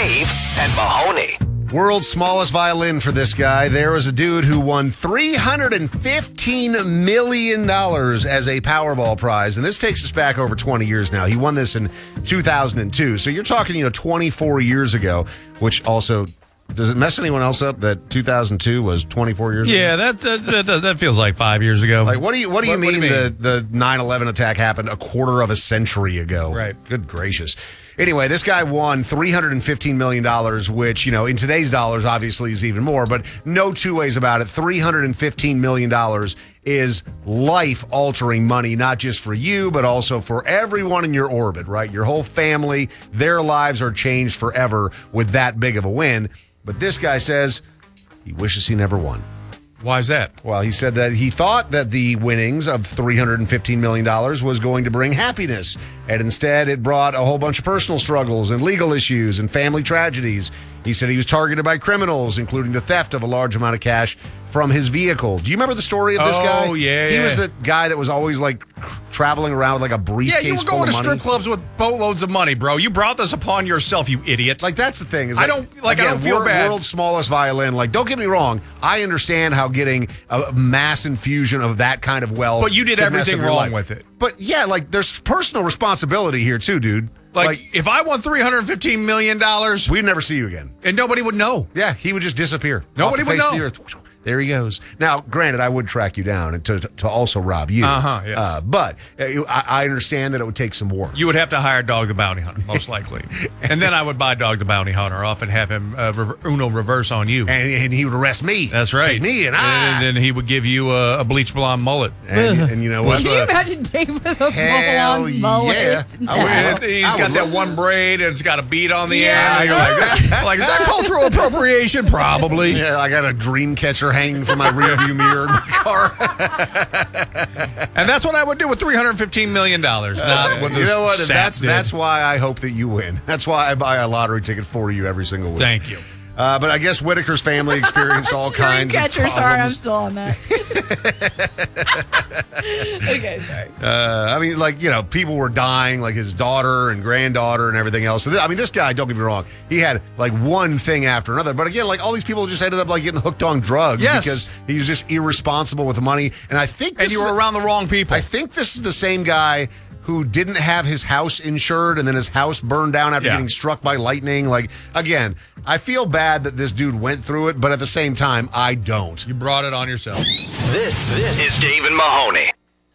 Dave and Mahoney. World's smallest violin for this guy. There was a dude who won $315 million as a Powerball prize. And this takes us back over 20 years now. He won this in 2002. So you're talking, 24 years ago, which also, does it mess anyone else up that 2002 was 24 years ago? Yeah, that feels like 5 years ago. Like, what do you mean the 9/11 attack happened a quarter of a century ago? Right. Good gracious. Anyway, this guy won $315 million, which, in today's dollars, obviously is even more, but no two ways about it. $315 million is life-altering money, not just for you, but also for everyone in your orbit, right? Your whole family, their lives are changed forever with that big of a win. But this guy says he wishes he never won. Why is that? Well, he said that he thought that the winnings of $315 million was going to bring happiness, and instead it brought a whole bunch of personal struggles and legal issues and family tragedies. He said he was targeted by criminals, including the theft of a large amount of cash from his vehicle. Do you remember the story of this guy? Oh, yeah. He was the guy that was always traveling around with a briefcase you were full going of to money. strip clubs with boatloads of money, bro. You brought this upon yourself, you idiot. That's the thing. Is I don't feel bad. World's smallest violin. Don't get me wrong. I understand how getting a mass infusion of that kind of wealth. But you did could mess everything up your wrong life. with it. But yeah, there's personal responsibility here too, dude. If I won $315 million, we'd never see you again. And nobody would know. Yeah, he would just disappear. Nobody off the would face know. of the earth. There he goes. Now, granted, I would track you down and to also rob you. Yes. But I understand that it would take some work. You would have to hire Dog the Bounty Hunter, most likely. And then I would buy Dog the Bounty Hunter off and have him Uno reverse on you. And he would arrest me. That's right. Take me and then he would give you a bleach blonde mullet. And you know what? Can you imagine Dave with a Hell full-on mullet? yeah. No. He's got that one braid and it's got a bead on the Yeah. end. And you're like, is that cultural appropriation? Probably. Yeah, I got a dream catcher hanging from my rearview mirror in my car. And that's what I would do with $315 million. Not with this You know what? sap That's why I hope that you win. That's why I buy a lottery ticket for you every single week. Thank you. But I guess Whitaker's family experienced all kinds of Dreamcatcher, problems. sorry, I'm still on that. Okay, sorry. People were dying, like his daughter and granddaughter and everything else. So this guy, don't get me wrong, he had one thing after another. But again, all these people just ended up getting hooked on drugs because he was just irresponsible with the money. And I think And you were around the wrong people. I think this is the same guy who didn't have his house insured and then his house burned down after getting struck by lightning. Again, I feel bad that this dude went through it, but at the same time, I don't. You brought it on yourself. This is Dave and Mahoney.